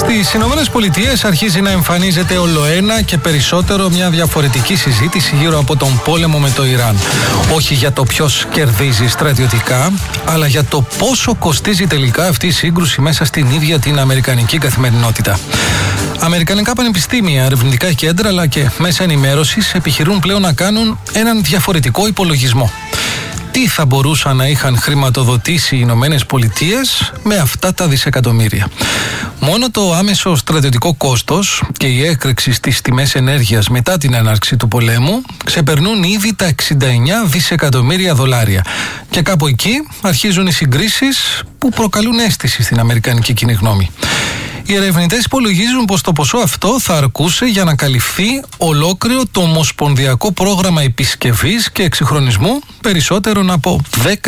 Στις Ηνωμένες Πολιτείες αρχίζει να εμφανίζεται ολοένα και περισσότερο μια διαφορετική συζήτηση γύρω από τον πόλεμο με το Ιράν. Όχι για το ποιος κερδίζει στρατιωτικά, αλλά για το πόσο κοστίζει τελικά αυτή η σύγκρουση μέσα στην ίδια την αμερικανική καθημερινότητα. Αμερικανικά πανεπιστήμια, ερευνητικά κέντρα αλλά και μέσα ενημέρωσης επιχειρούν πλέον να κάνουν έναν διαφορετικό υπολογισμό. Τι θα μπορούσαν να είχαν χρηματοδοτήσει οι Ηνωμένες Πολιτείες με αυτά τα δισεκατομμύρια. Μόνο το άμεσο στρατιωτικό κόστος και η έκρηξη στις τιμές ενέργειας μετά την έναρξη του πολέμου ξεπερνούν ήδη τα 69 δισεκατομμύρια δολάρια. Και κάπου εκεί αρχίζουν οι συγκρίσεις που προκαλούν αίσθηση στην αμερικανική κοινή γνώμη. Οι ερευνητές υπολογίζουν πως το ποσό αυτό θα αρκούσε για να καλυφθεί ολόκληρο το ομοσπονδιακό πρόγραμμα επισκευής και εξυγχρονισμού περισσότερων από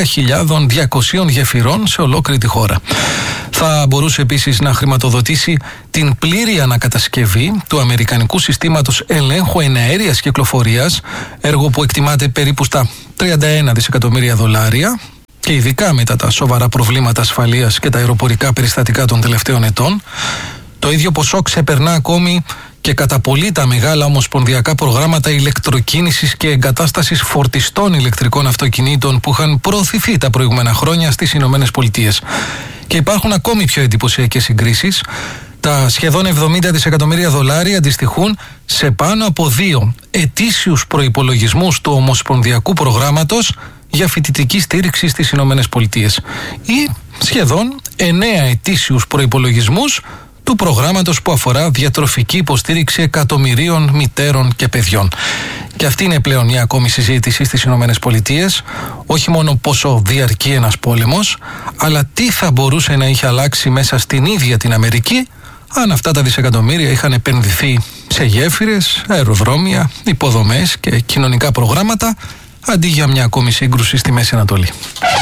10.200 γεφυρών σε ολόκληρη τη χώρα. Θα μπορούσε επίσης να χρηματοδοτήσει την πλήρη ανακατασκευή του αμερικανικού συστήματος ελέγχου εναέριας κυκλοφορίας, έργο που εκτιμάται περίπου στα 31 δισεκατομμύρια δολάρια, και ειδικά μετά τα σοβαρά προβλήματα ασφαλείας και τα αεροπορικά περιστατικά των τελευταίων ετών. Το ίδιο ποσό ξεπερνά ακόμη και κατά πολύ τα μεγάλα ομοσπονδιακά προγράμματα ηλεκτροκίνησης και εγκατάστασης φορτιστών ηλεκτρικών αυτοκινήτων που είχαν προωθηθεί τα προηγούμενα χρόνια στις Ηνωμένες Πολιτείες. Και υπάρχουν ακόμη πιο εντυπωσιακές συγκρίσεις. Τα σχεδόν 70 δισεκατομμύρια δολάρια αντιστοιχούν σε πάνω από 2 ετήσιους προϋπολογισμούς του ομοσπονδιακού προγράμματος για φοιτητική στήριξη στις Ηνωμένες Πολιτείες ή σχεδόν 9 ετήσιους προϋπολογισμούς του προγράμματος που αφορά διατροφική υποστήριξη εκατομμυρίων μητέρων και παιδιών. Και αυτή είναι πλέον μια ακόμη συζήτηση στις Ηνωμένες Πολιτείες, όχι μόνο πόσο διαρκεί ένας πόλεμος, αλλά τι θα μπορούσε να είχε αλλάξει μέσα στην ίδια την Αμερική αν αυτά τα δισεκατομμύρια είχαν επενδυθεί σε γέφυρες, αεροδρόμια, υποδομές και κοινωνικά προγράμματα, αντί για μια ακόμη σύγκρουση στη Μέση Ανατολή.